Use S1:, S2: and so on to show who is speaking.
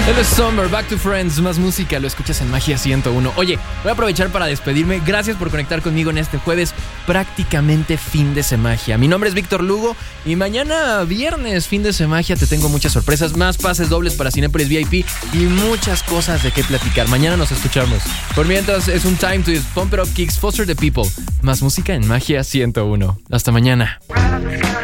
S1: Hello Summer, Back to Friends, más música, lo escuchas en Magia 101. Oye, voy a aprovechar para despedirme. Gracias por conectar conmigo en este jueves, prácticamente fin de Semagia. Mi nombre es Víctor Lugo y mañana viernes, fin de Semagia, te tengo muchas sorpresas, más pases dobles para Cinépolis VIP y muchas cosas de qué platicar. Mañana nos escuchamos. Por mientras, es un Time to Pump It Up Kicks, Foster the People. Más música en Magia 101. Hasta mañana.